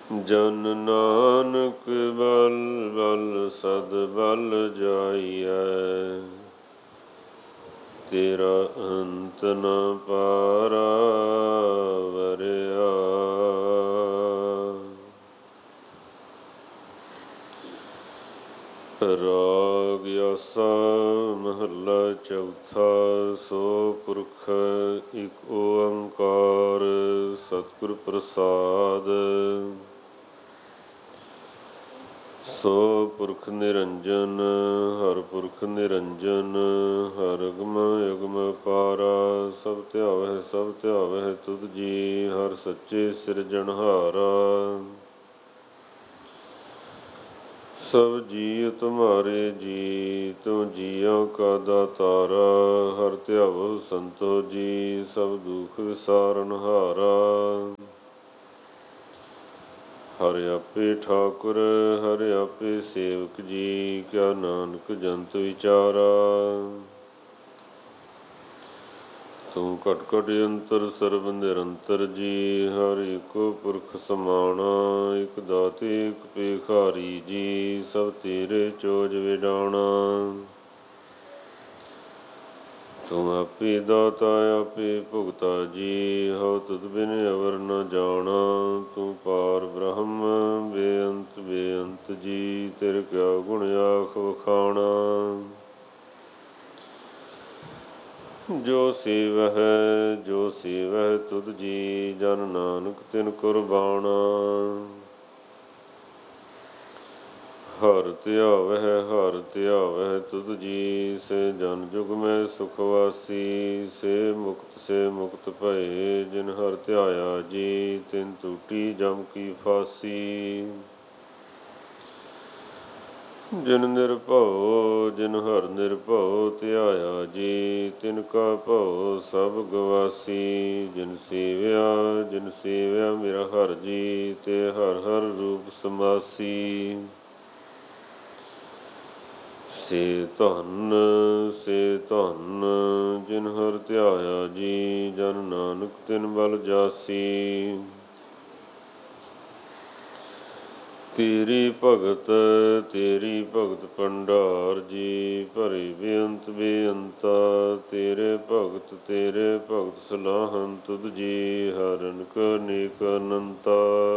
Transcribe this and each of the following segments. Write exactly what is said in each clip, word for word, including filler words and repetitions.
ਜਨ ਨਾਨਕ ਬਲ ਬਲ ਸਦ ਬਲ ਜਾਈਐ। ਤੇਰਾ ਅੰਤ ਨ ਪਾਰਾ ਵਰਿਆ। ਰਾਗ ਆਸਾ ਮਹੱਲਾ ਚੌਥਾ। ਸੋ ਪੁਰਖ ਇਕ ਓੰਕਾਰ ਸਤਿਗੁਰ ਪ੍ਰਸਾਦ। ਸੋ ਪੁਰਖ ਨਿਰੰਜਨ ਹਰਿ ਪੁਰਖ ਨਿਰੰਜਨ। ਹਰਿ ਅਗਮ ਅਗਮ ਅਪਾਰਾ ਸਭ ਧਿਆਵਹਿ ਸਭ ਧਿਆਵਹਿ ਤੁਧ ਜੀ। ਹਰਿ ਸੱਚੇ ਸਿਰਜਣਹਾਰਾ। ਸਭ ਜੀਅ ਤੁਮਹਾਰੇ ਜੀ ਤੂੰ ਜੀਆਂ ਕਾ ਦਾਤਾਰਾ। ਹਰਿ ਧਿਆਵੋ ਸੰਤੋ ਜੀ ਸਭ ਦੁਖ ਵਿਸਾਰਨਹਾਰਾ। ਹਰਿ ਆਪੇ ਠਾਕੁਰ ਹਰਿ ਆਪੇ ਸੇਵਕ ਜੀ। ਕਿਆ ਨਾਨਕ ਜੰਤ ਵਿਚਾਰਾ। ਤੂੰ ਘਟ ਘਟ ਅੰਤਰ ਸਰਬ ਨਿਰੰਤਰ ਜੀ। ਹਰਿ ਏਕੋ ਪੁਰਖ ਸਮਾਣਾ ਇਕ ਦਾਤੇ ਇਕ ਭੇਖਾਰੀ ਜੀ। ਸਭ ਤੇਰੇ ਚੋਜ ਵਿਡਾਣਾ। ਤੂੰ ਆਪੇ ਦਾਤਾ ਆਪੇ ਭੁਗਤਾ ਜੀ। ਹਉ ਤੁਧ ਬਿਨ ਅਵਰ ਨ ਜਾਣਾ। ਤੂੰ ਪਾਰ ਬ੍ਰਹਮ ਬੇਅੰਤ ਬੇਅੰਤ ਜੀ। ਤੇਰੇ ਕਿਆ ਗੁਣ ਆਖ ਵਖਾਣਾ। ਜੋ ਸੇਵਹਿ ਜੋ ਸੇਵਹਿ ਤੁਧ ਜੀ ਜਨ ਨਾਨਕ ਤਿਨ ਕੁਰਬਾਨਾ। ਹਰਿ ਧਿਆਵਹਿ ਹਰਿ ਧਿਆਵਹਿ ਤੁਧ ਜੀ ਸੇ ਜਨ ਜੁਗ ਮੈਂ ਸੁਖ ਵਾਸੀ। ਸੇ ਮੁਕਤ ਸੇ ਮੁਕਤ ਭਏ ਜਿਨ ਹਰਿ ਧਿਆਇਆ ਜੀ। ਤਿਨ ਟੂਟੀ ਜਮ ਕੀ ਫਾਸੀ। ਜਿਨ ਨਿਰਭਉ ਜਿਨ ਹਰਿ ਨਿਰਭਉ ਧਿਆਇਆ ਜੀ। ਤਿਨ ਕਾ ਭਉ ਸਭ ਗਵਾਸੀ। ਜਿਨ ਸੇਵਿਆ ਜਿਨ ਸੇਵਿਆ ਮੇਰਾ ਹਰਿ ਜੀ। ਤੇ ਹਰਿ ਹਰਿ ਰੂਪ ਸਮਾਸੀ। ਸੇ ਧਨ ਸੇ ਧਨ ਜਿਨ ਹਰਿ ਧਿਆਇਆ ਜੀ। ਜਨ ਨਾਨਕ ਤਿਨ ਬਲ ਜਾਸੀ। ਤੇਰੀ ਭਗਤ ਤੇਰੀ ਭਗਤ ਭੰਡਾਰ ਜੀ। ਭਰੇ ਬੇਅੰਤ ਬੇਅੰਤਾ ਤੇਰੇ ਭਗਤ ਤੇਰੇ ਭਗਤ ਸਲਾਹਨ ਤੁਧ ਜੀ। ਹਰਿ ਅਨਕ ਅਨੇਕ ਅਨੰਤਾ।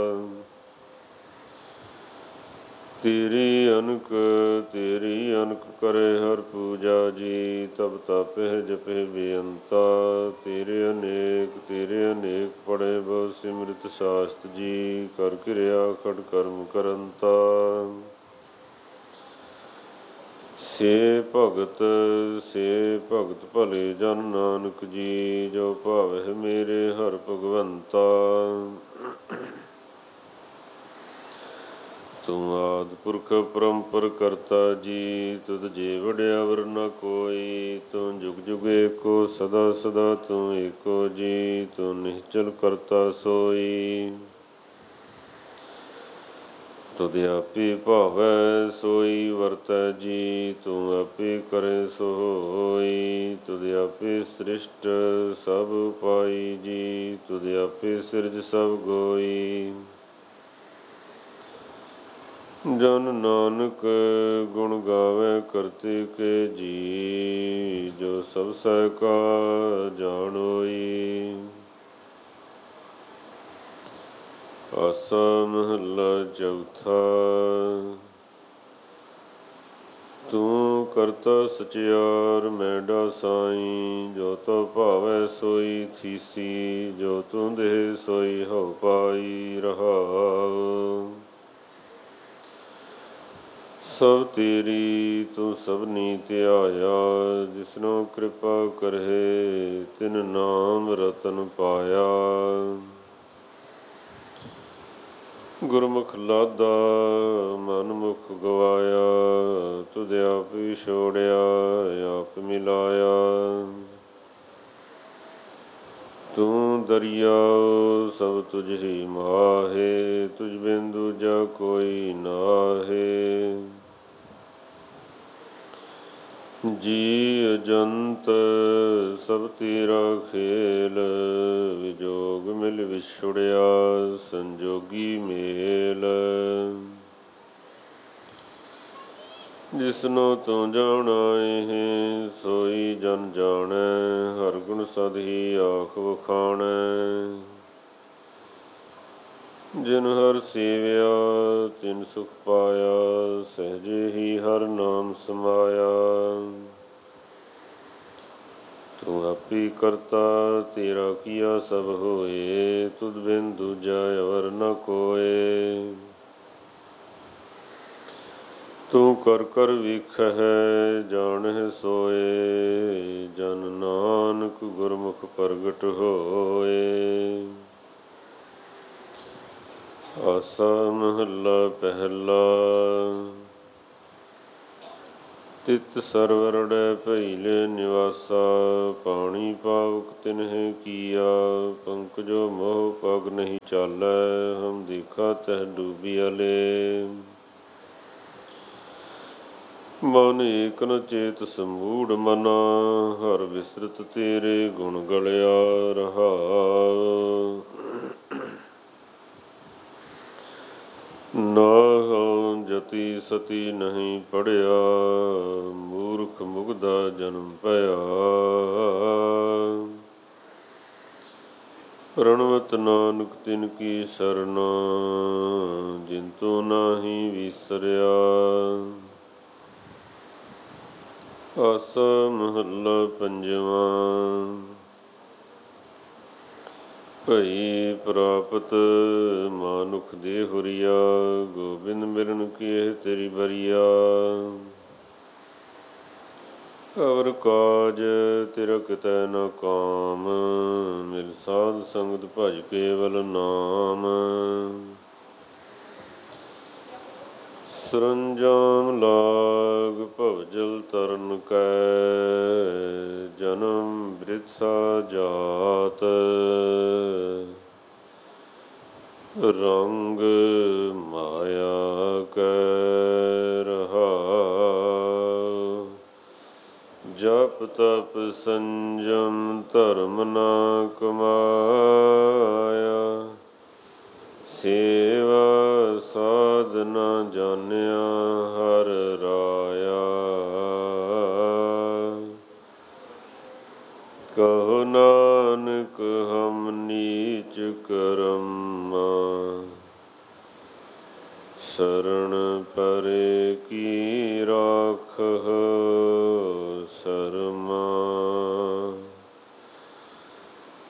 ਤੇਰੀ ਅਨਕ ਤੇਰੀ ਅਨਕ ਕਰੇ ਹਰਿ ਪੂਜਾ ਜੀ। ਤਪ ਤਾਪਹਿ ਜਪਹਿ ਬੇਅੰਤਾ। ਤੇਰੇ ਅਨੇਕ ਤੇਰੇ ਅਨੇਕ ਪੜ੍ਹੇ ਬਹੁ ਸਿਮਰਤ ਸਾਸਤ ਜੀ। ਕਰ ਕਿਰਿਆ ਖੜ ਕਰਮ ਕਰੰਤਾ। ਸੇ ਭਗਤ ਸੇ ਭਗਤ ਭਲੇ ਜਨ ਨਾਨਕ ਜੀ। ਜੋ ਭਾਵਹਿ ਮੇਰੇ ਹਰਿ ਭਗਵੰਤਾ। ਤੂੰ ਆਦਿ ਪੁਰਖ ਪਰੰਪਰ ਕਰਤਾ ਜੀ। ਤੁਧ ਜੇ ਵਡਿਆ ਵਰ ਨ ਕੋਈ। ਤੂੰ ਜੁਗ ਜੁਗ ਏਕੋ ਸਦਾ ਸਦਾ ਤੂੰ ਏਕੋ ਜੀ। ਤੂੰ ਨਿਹਚਲ ਕਰਤਾ ਸੋਈ। ਤੁਧ ਆਪੇ ਭਾਵੈ ਸੋਈ ਵਰਤੈ ਜੀ। ਤੂੰ ਆਪੇ ਕਰੇ ਸੋ ਹੋਈ। ਤੁਧ ਆਪੇ ਸ੍ਰਿਸ਼ਟ ਸਭ ਉਪਾਈ ਜੀ। ਤੁਧ ਆਪੇ ਸਿਰਜ ਸਭ ਗੋਈ। ਜਨ ਨਾਨਕ ਗੁਣ ਗਾਵੇ ਕਰਤੇ ਕੇ ਜੀ। ਜੋ ਸਭ ਸਹਿ ਕਾ ਜਾਣੋਈ। ਆਸਾ ਮਹੱਲਾ ਚੌਥਾ। ਤੂੰ ਕਰਤਾ ਸਚਿਆਰ ਮੈਂਡਾ ਸਾਈ। ਜੋ ਤੋ ਭਾਵੈ ਸੋਈ ਥੀਸੀ। ਜੋ ਤੂੰ ਦੇਹ ਸੋਈ ਹਉ ਪਾਈ ਰਹਾਉ। ਸਭ ਤੇਰੀ ਤੂੰ ਸਭਨੀ ਧਿਆਇਆ। ਜਿਸਨੋ ਕਿਰਪਾ ਕਰਹਿ ਤਿਨ ਨਾਮ ਰਤਨ ਪਾਇਆ। ਗੁਰਮੁਖ ਲਾਦਾ ਮਨ ਮੁਖ ਗਵਾਇਆ। ਤੁਧ ਆਪ ਵਿਛੋੜਿਆ ਆਪ ਮਿਲਾਇਆ। ਤੂੰ ਦਰਿਆਉ ਸਭ ਤੁਝ ਹੀ ਮਾਹੇ। ਤੁਝ ਬਿਨ ਦੂਜਾ ਕੋਈ ਨਾਹੇ। ਜੀ ਅਜੰਤ ਸਭ ਤੇਰਾ ਖੇਲ, ਵਿਜੋਗ ਮਿਲ ਵਿਛੁੜਿਆ ਸੰਜੋਗੀ ਮੇਲ। ਜਿਸਨੂੰ ਤੂੰ ਜਾਣਾ ਏਹ ਸੋਈ ਜਨ ਜਾਣੈ, ਹਰ ਗੁਣ ਸਦ ਹੀ ਆਖ ਵਖਾਣੈ। ਜਿਨ ਹਰ ਸੇਵਿਆ ਤਿਨ ਸੁਖ ਪਾਇਆ, ਸਹਿਜੇ ਹੀ ਹਰ ਨਾਮ ਸਮਾਇਆ। ਤੂੰ ਆਪੇ ਕਰਤਾ ਤੇਰਾ ਕੀਆ ਸਭ ਹੋਏ, ਤੁਧ ਬਿਨ ਦੂਜਾ ਅਵਰ ਨ ਕੋਇ। ਤੂੰ ਕਰ ਕਰ ਵੇਖਹਿ ਜਾਣਹਿ ਸੋਇ, ਜਨ ਨਾਨਕ ਗੁਰਮੁਖ ਪ੍ਰਗਟ ਹੋਏ। ਆਸਾ ਮਹੱਲਾ ਪਹਿਲਾ। ਤਿਤ ਸਰਵਰੜੈ ਭਇਲੇ ਨਿਵਾਸਾ, ਪਾਣੀ ਪਾਵਕ ਤਿਨਹਿ ਕੀਆ। ਪੰਕਜੋ ਮੋਹ ਪਗ ਨਹੀਂ ਚਾਲੈ, ਹਮ ਦੇਖਾ ਤਹਿ ਡੂਬਿਆ ਲੇ। ਮਨ ਏਕ ਨ ਚੇਤ ਸਮੂੜ ਮਨਾ, ਹਰ ਬਿਸਰਤ ਤੇਰੇ ਗੁਣ ਗਲਿਆ ਰਹਾਉ। ਨਾਹੰ ਜਤੀ ਸਤੀ ਨਹੀਂ ਪੜਿਆ, ਮੂਰਖ ਮੁਗਧਾ ਜਨਮ ਭਇਆ। ਪ੍ਰਣਵਤ ਨਾਨਕ ਤਿਨ ਕੀ ਸਰਨਾ, ਜਿਨ ਤੂੰ ਨਾਹੀ ਵੀਸਰਿਆ। ਆਸਾ ਮਹੱਲਾ ਪੰਜਵਾਂ। ਭਈ ਪ੍ਰਾਪਤ ਮਾਨੁਖ ਦੇ ਹੁਰੀਆ, ਗੋਬਿੰਦ ਮਿਲਨ ਕੀ ਤੇਰੀ ਬਰੀਆ। ਅਵਰ ਕਾਜ ਤੇਰਾ ਕਿਤੈ ਨ ਕਾਮ, ਮਿਲ ਸਾਧ ਸੰਗਤ ਭਜ ਕੇਵਲ ਨਾਮ। ਸਰੰਜਾਮ ਲਾਗ ਭਵਜਲ ਤਰਨ ਕੈ, ਜਨਮ ਬ੍ਰਿਥਾ ਜਾਤ। ਰੰਗ ਮਾਇਆ ਕੈ ਰਹਾਉ, ਜਪ ਤਪ ਸੰਜਮ ਧਰਮ ਨ ਕਮਾਇਆ। ਸੇਵਾ ਸਾਧ ਨ ਜਾਣਿਆ ਹਰ ਰਾਇਆ, ਕਹੋ ਨਾਨਕ ਹਮ ਨੀਚ ਕਰਮਾ। ਸਰਣ ਪਰੇ ਕੀ ਰਾਖਹੁ ਸਰਮਾ, ਜਪ ਤਪ ਸੰਜਮ ਧਰਮ ਨ ਕਮਾਇਆ। ਸੇਵਾ ਸਾਧ ਨ ਜਾਣਿਆ ਹਰ ਰਾਇਆ, ਕਹੋ ਨਾਨਕ ਹਮ ਨੀਚ ਕਰਮਾ। ਸਰਣ ਪਰੇ ਕੀ ਰਾਖਹੁ ਸਰਮਾ, ਜਪ ਤਪ ਸੰਜਮ ਧਰਮ ਨ ਕਮਾਇਆ।